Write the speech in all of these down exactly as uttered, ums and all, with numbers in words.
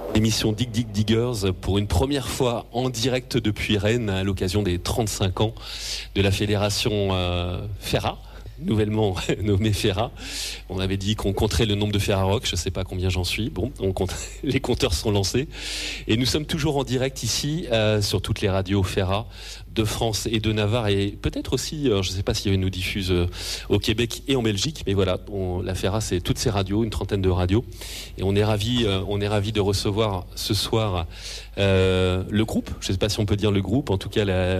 Émission Dig Dig Diggers pour une première fois en direct depuis Rennes à l'occasion des trente-cinq ans de la fédération euh, Ferra, nouvellement nommée Ferra. On avait dit qu'on compterait le nombre de Ferrarock, je ne sais pas combien j'en suis. Bon, on compte, les compteurs sont lancés. Et nous sommes toujours en direct ici euh, sur toutes les radios Ferra de France et de Navarre, et peut-être aussi, euh, je ne sais pas s'il y avait nous diffuse euh, au Québec et en Belgique, mais voilà, on, la Ferra, c'est toutes ces radios, une trentaine de radios, et on est ravis, euh, on est ravis de recevoir ce soir euh, le groupe, je ne sais pas si on peut dire le groupe, en tout cas la,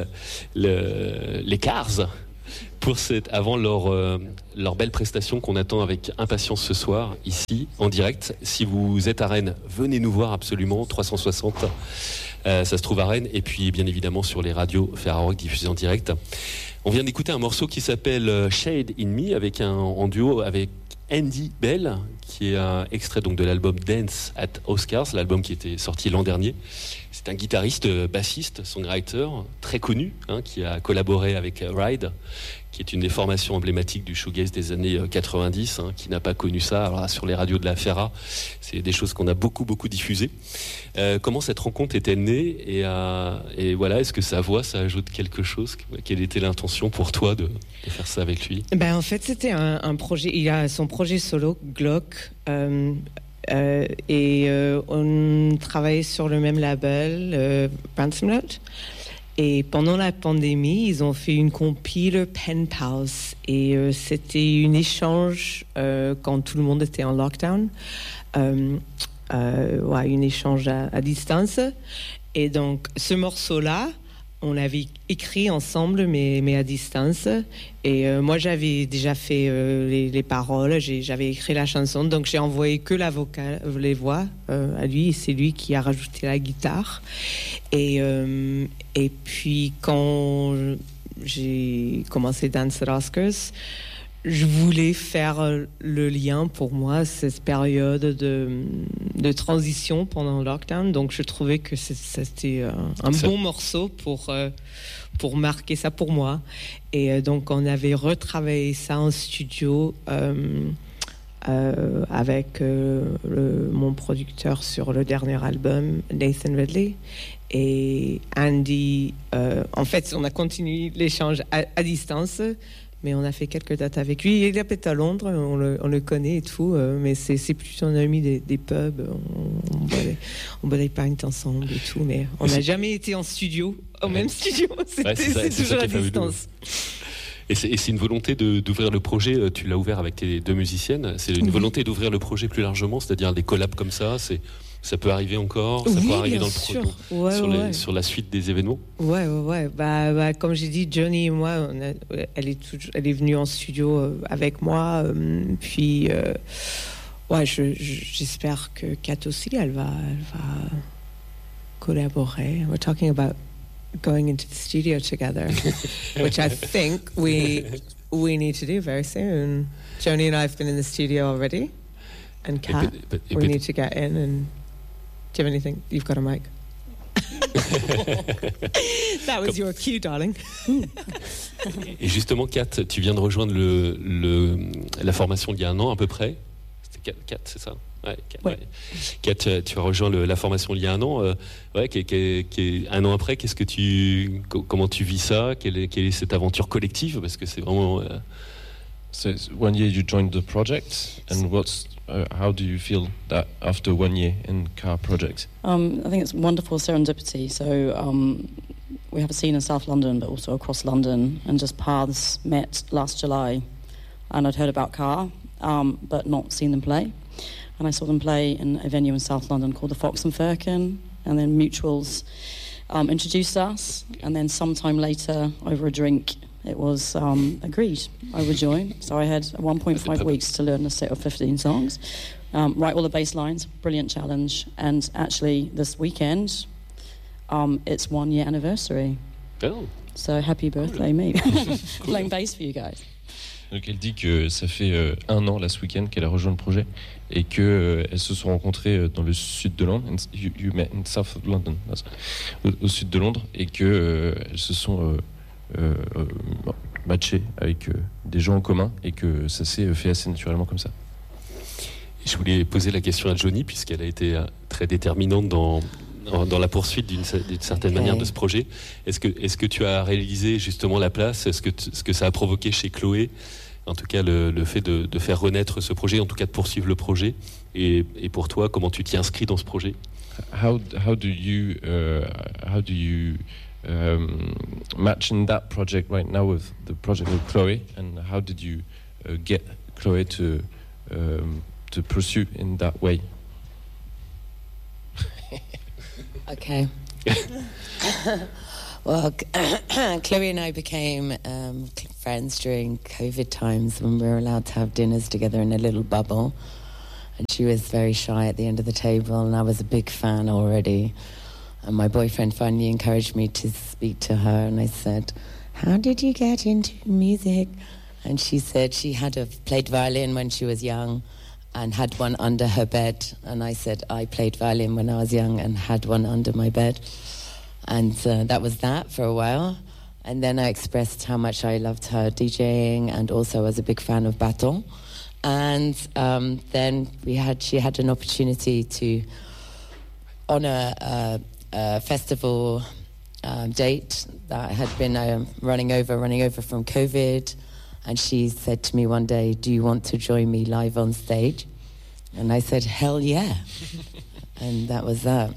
le, les Cars, pour cette, avant leur, euh, leur belle prestation qu'on attend avec impatience ce soir, ici, en direct. Si vous êtes à Rennes, venez nous voir absolument, trois cent soixante. Euh, ça se trouve à Rennes, et puis bien évidemment sur les radios Ferrarock diffusées en direct. On vient d'écouter un morceau qui s'appelle Shade in Me, avec un, en duo avec Andy Bell, qui est un extrait donc de l'album Dance at Oscars, l'album qui était sorti l'an dernier. C'est un guitariste, bassiste, songwriter très connu, hein, qui a collaboré avec Ride, qui est une des formations emblématiques du shoegaze des années quatre-vingt-dix, hein, qui n'a pas connu ça. Alors là, sur les radios de la Ferra, c'est des choses qu'on a beaucoup, beaucoup diffusées. Euh, comment cette rencontre est-elle née et, euh, et voilà, est-ce que sa voix, ça ajoute quelque chose? Quelle était l'intention pour toi de, de faire ça avec lui? Ben, en fait, c'était un, un projet. Il a son projet solo, Glock. Euh, Euh, et euh, on travaillait sur le même label, euh, Ransom Note. Et pendant la pandémie, ils ont fait une compile Pen Pals. Et euh, c'était un échange euh, quand tout le monde était en lockdown. Euh, euh, ouais, un échange à, à distance. Et donc, ce morceau-là, on l'avait écrit ensemble, mais, mais à distance. Et euh, moi, j'avais déjà fait euh, les, les paroles, j'ai, j'avais écrit la chanson, donc j'ai envoyé que la vocale, les voix euh, à lui, et c'est lui qui a rajouté la guitare. Et, euh, et puis, quand j'ai commencé Dance at Oscars, je voulais faire le lien pour moi, cette période de, de transition pendant le lockdown. Donc, je trouvais que c'était un, un bon morceau pour, pour marquer ça pour moi. Et donc, on avait retravaillé ça en studio euh, euh, avec euh, le, mon producteur sur le dernier album, Nathan Ridley. Et Andy, euh, en fait, on a continué l'échange à, à distance. Mais on a fait quelques dates avec lui. Il habite à Londres, on le, on le connaît et tout, euh, mais c'est, c'est plus un ami des, des pubs. On, on, boit les, on boit des pints ensemble et tout, mais on n'a jamais été en studio, au ouais. même studio. C'était, ouais, c'est, ça, c'est, c'est toujours à distance. Et c'est, et c'est une volonté de, d'ouvrir le projet, tu l'as ouvert avec tes deux musiciennes, c'est une oui. volonté d'ouvrir le projet plus largement, c'est-à-dire des collabs comme ça, c'est... Ça peut arriver encore, ça oui, peut arriver dans le sûr. pro- ouais, sur, ouais, les, ouais. sur la suite des événements. Ouais, ouais, ouais. Bah, bah, comme j'ai dit, Johnny et moi, on a, elle est toujours, elle est venue en studio avec moi. Euh, puis, euh, ouais, je, je, j'espère que Kat aussi, elle va, elle va collaborer. We're talking about going into the studio together, which I think we we need to do very soon. Johnny and I have been in the studio already, and Kat, but, but, but, we need to get in and. Do you have anything? You've got a mic. That was your cue, darling. Et justement, Kat, tu viens de rejoindre le, le, la formation il y a un an à peu près. C'était Kat, c'est ça? Ouais, Kat, ouais. Ouais. Kat, tu as rejoint le, la formation il y a un an. Euh, ouais, qui, qui, qui, un an après, qu'est-ce que tu, comment tu vis ça? Quelle est, quelle est cette aventure collective? Parce que c'est vraiment. Euh... So one year you joined the project, and what's uh, how do you feel that after one year in Car Project? Um, I think it's wonderful serendipity. So um, we have a scene in South London, but also across London, and just paths met last July. And I'd heard about Car, um, but not seen them play. And I saw them play in a venue in South London called the Fox and Firkin, and then Mutuals um, introduced us, and then sometime later, over a drink, it was um, agreed I would join. So I had one point five weeks to learn a set of fifteen songs, um, write all the bass lines, brilliant challenge. And actually this weekend, um, it's one year anniversary. Oh. So happy birthday, me. Playing bass for you guys. Donc elle dit que ça fait euh, un an là ce week-end qu'elle a rejoint le projet et que euh, elles se sont rencontrées euh, dans le sud de Londres, you, you met in South of London, au, au sud de Londres, et que euh, elles se sont euh, Euh, euh, matché avec euh, des gens en commun et que ça s'est fait assez naturellement comme ça. Je voulais poser la question à Johnny, puisqu'elle a été très déterminante dans, dans la poursuite d'une, d'une certaine okay. manière de ce projet. Est-ce que, est-ce que tu as réalisé justement la place, est-ce que, ce que ça a provoqué chez Chloé, en tout cas le, le fait de, de faire renaître ce projet, en tout cas de poursuivre le projet, et, et pour toi, comment tu t'y inscris dans ce projet? How, how do you, uh, how do you um, match in that project right now with the project with Chloé, and how did you uh, get Chloé to um, to pursue in that way? Okay. Well, Chloe and I became um, friends during COVID times when we were allowed to have dinners together in a little bubble. And she was very shy at the end of the table, and I was a big fan already. And my boyfriend finally encouraged me to speak to her, and I said, "How did you get into music?" And she said she had a, played violin when she was young and had one under her bed. And I said, I played violin when I was young and had one under my bed. And uh, that was that for a while. And then I expressed how much I loved her DJing, and also was a big fan of Baton. And um, then we had, she had an opportunity to, on a, a, a festival uh, date that had been uh, running over, running over from COVID. And she said to me one day, "Do you want to join me live on stage?" And I said, "Hell yeah." And that was that.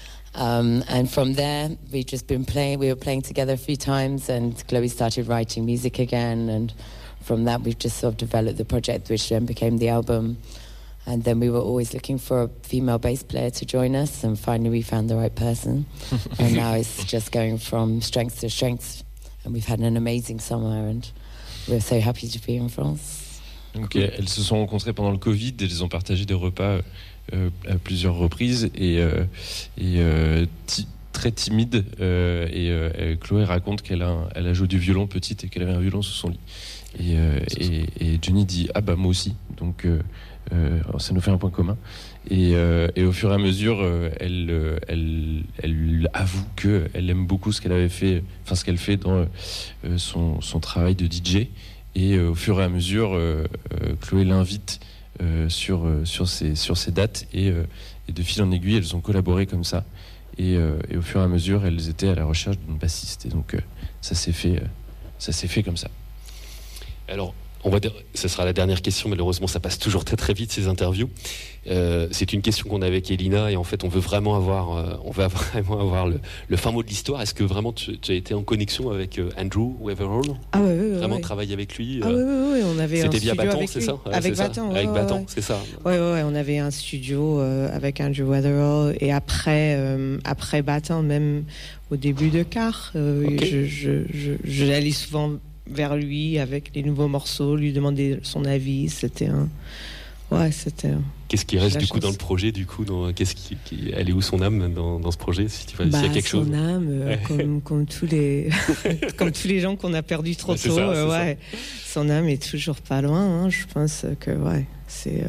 Um, and from there, we've just been playing, we were playing together a few times, and Chloe started writing music again. And from that, we've just sort of developed the project, which then became the album. And then we were always looking for a female bass player to join us, and finally we found the right person. And now it's just going from strength to strength. And we've had an amazing summer, and we're so happy to be in France. Donc, elles se sont rencontrées pendant le Covid, elles ont partagé des repas euh, à plusieurs reprises, et, euh, et euh, ti- très timide. Euh, et euh, Chloé raconte qu'elle a, elle a joué du violon petite et qu'elle avait un violon sous son lit. Et, euh, et, et Johnny dit ah bah moi aussi. Donc euh, euh, ça nous fait un point commun. Et, euh, et au fur et à mesure, euh, elle, elle, elle avoue qu'elle aime beaucoup ce qu'elle avait fait, enfin ce qu'elle fait dans euh, son, son travail de D J. Et euh, au fur et à mesure, euh, euh, Chloé l'invite euh, sur, euh, sur, ses, sur ses dates, et, euh, et de fil en aiguille, elles ont collaboré comme ça. Et, euh, et au fur et à mesure, elles étaient à la recherche d'une bassiste. Et donc, euh, ça s'est fait, euh, ça s'est fait comme ça. Alors, on va dire, ce sera la dernière question, malheureusement ça passe toujours très très vite ces interviews. Euh, c'est une question qu'on a avec Elina, et en fait on veut vraiment avoir, euh, on veut vraiment avoir le, le fin mot de l'histoire. Est-ce que vraiment tu, tu as été en connexion avec euh, Andrew Weatherall? Ah ouais, ouais, vraiment ouais. travailler avec lui. Ah euh, ouais, ouais, ouais, on avait c'était un via studio Baton, avec c'est lui. ça ouais, avec c'est Baton, ça. ouais, avec ouais, Baton, ouais. c'est ça. Ouais, ouais, ouais, on avait un studio euh, avec Andrew Weatherall, et après, euh, après Baton, même au début de Car, euh, okay. je, je, je, j'allais souvent vers lui avec les nouveaux morceaux, lui demander son avis. C'était un... Ouais, c'était... Un... Qu'est-ce qui reste du coup chance. Dans le projet, du coup dans... Qu'est-ce qui, qui... Elle est où son âme dans, dans ce projet, si tu vois, bah, s'il y a quelque son chose. Son âme, euh, comme, comme, tous les... comme tous les gens qu'on a perdus trop ouais, tôt. Ça, euh, ouais. Son âme est toujours pas loin, hein. Je pense que ouais, c'est...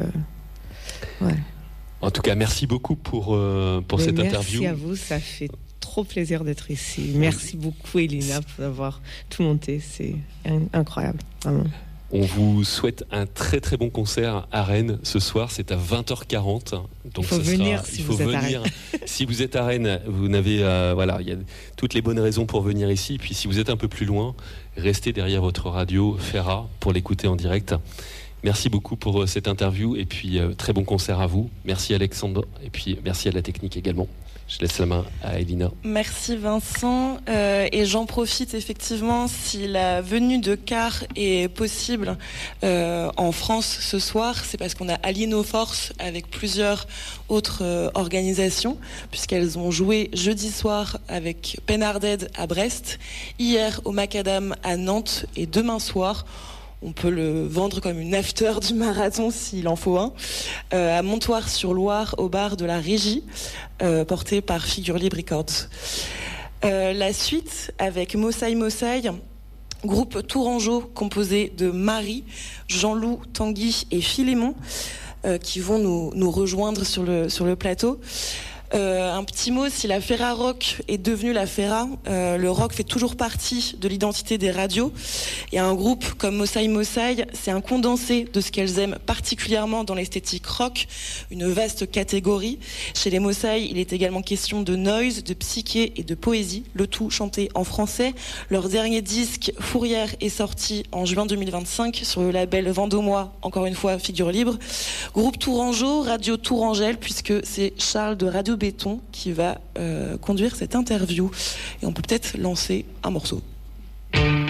Euh... Ouais. En tout cas, merci beaucoup pour, euh, pour cette merci interview. Merci à vous, ça fait trop plaisir d'être ici. Merci beaucoup Elina pour avoir tout monté, c'est incroyable, vraiment. On vous souhaite un très très bon concert à Rennes ce soir, c'est à vingt heures quarante. Donc il faut ce venir sera, si il faut vous êtes venir. à Rennes. Si vous êtes à Rennes, vous n'avez euh, voilà, il y a toutes les bonnes raisons pour venir ici. Puis si vous êtes un peu plus loin, restez derrière votre radio Ferra pour l'écouter en direct. Merci beaucoup pour cette interview, et puis euh, très bon concert à vous. Merci Alexandre, et puis merci à la technique également. Je laisse la main à Elina. Merci Vincent. Euh, et j'en profite effectivement, si la venue de Car est possible euh, en France ce soir, c'est parce qu'on a allié nos forces avec plusieurs autres euh, organisations, puisqu'elles ont joué jeudi soir avec Penarded à Brest, hier au Macadam à Nantes, et demain soir, on peut le vendre comme une after du marathon s'il en faut un, euh, à Montoire-sur-Loire, au bar de la Régie, euh, porté par Figure Libre Records. Euh, la suite avec Mosaï Mosaï, groupe tourangeau composé de Marie, Jean-Loup, Tanguy et Philémon, euh, qui vont nous, nous rejoindre sur le, sur le plateau. Euh, un petit mot, si la Ferra Rock est devenue la Ferra, euh, le rock fait toujours partie de l'identité des radios. Et un groupe comme Mosaï Mosaï, c'est un condensé de ce qu'elles aiment particulièrement dans l'esthétique rock, une vaste catégorie. Chez les Mosaï, il est également question de noise, de psyché et de poésie, le tout chanté en français. Leur dernier disque, Fourrière, est sorti en juin deux mille vingt-cinq sur le label Vendômois, encore une fois figure libre. Groupe Tourangeau, Radio Tourangelle, puisque c'est Charles de Radio Béton qui va euh, conduire cette interview. Et on peut peut-être lancer un morceau.